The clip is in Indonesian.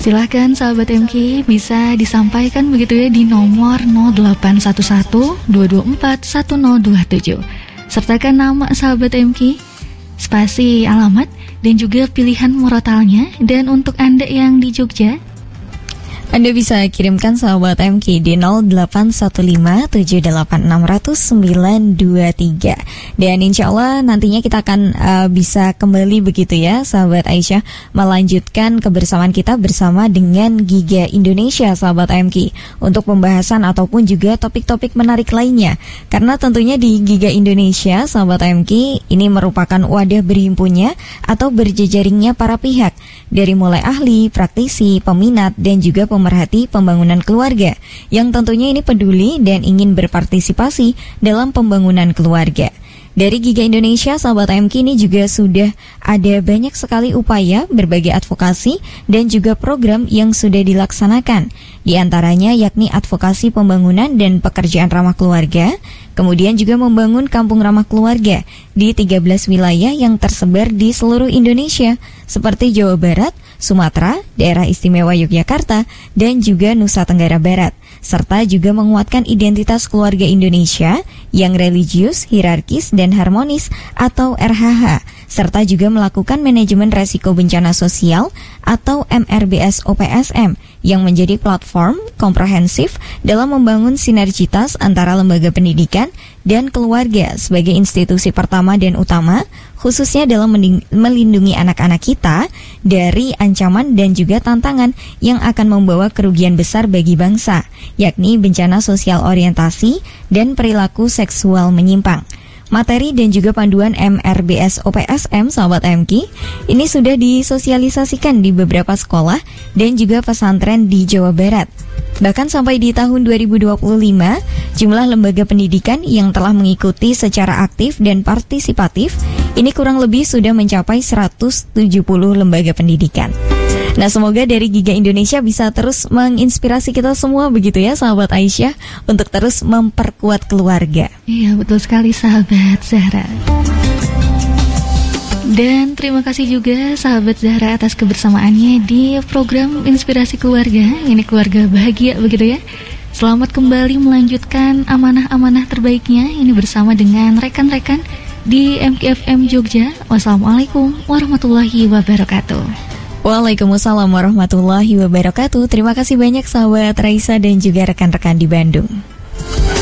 Silahkan sahabat MK bisa disampaikan begitu ya di nomor 0811 224 1027. Sertakan nama sahabat MK, spasi alamat, dan juga pilihan murotalnya. Dan untuk Anda yang di Jogja, Anda bisa kirimkan sahabat MK di 081578600923. Dan insya Allah nantinya kita akan bisa kembali begitu ya sahabat Aisyah, melanjutkan kebersamaan kita bersama dengan Giga Indonesia sahabat MK untuk pembahasan ataupun juga topik-topik menarik lainnya. Karena tentunya di Giga Indonesia sahabat MK ini merupakan wadah berhimpunnya atau berjejaringnya para pihak, dari mulai ahli, praktisi, peminat, dan juga pemerhati pembangunan keluarga yang tentunya ini peduli dan ingin berpartisipasi dalam pembangunan keluarga. Dari Giga Indonesia, sahabat MK ini juga sudah ada banyak sekali upaya berbagai advokasi dan juga program yang sudah dilaksanakan. Di antaranya yakni advokasi pembangunan dan pekerjaan ramah keluarga, kemudian juga membangun kampung ramah keluarga di 13 wilayah yang tersebar di seluruh Indonesia, seperti Jawa Barat, Sumatera, Daerah Istimewa Yogyakarta, dan juga Nusa Tenggara Barat, serta juga menguatkan identitas keluarga Indonesia yang religius, hierarkis, dan harmonis atau RHH, serta juga melakukan manajemen resiko bencana sosial atau MRBS OPSM yang menjadi platform komprehensif dalam membangun sinergitas antara lembaga pendidikan dan keluarga sebagai institusi pertama dan utama, khususnya dalam melindungi anak-anak kita dari ancaman dan juga tantangan yang akan membawa kerugian besar bagi bangsa, yakni bencana sosial orientasi dan perilaku seksual menyimpang. Materi dan juga panduan MRBS OPSM sahabat MK ini sudah disosialisasikan di beberapa sekolah dan juga pesantren di Jawa Barat. Bahkan sampai di tahun 2025, jumlah lembaga pendidikan yang telah mengikuti secara aktif dan partisipatif ini kurang lebih sudah mencapai 170 lembaga pendidikan. Nah, semoga dari Giga Indonesia bisa terus menginspirasi kita semua begitu ya sahabat Aisyah, untuk terus memperkuat keluarga. Iya, betul sekali sahabat Zahra. Dan terima kasih juga sahabat Zahra atas kebersamaannya di program Inspirasi Keluarga. Ini keluarga bahagia begitu ya. Selamat kembali melanjutkan amanah-amanah terbaiknya ini bersama dengan rekan-rekan di MKFM Jogja. Wassalamualaikum warahmatullahi wabarakatuh. Waalaikumsalam warahmatullahi wabarakatuh. Terima kasih banyak sahabat Raisa dan juga rekan-rekan di Bandung.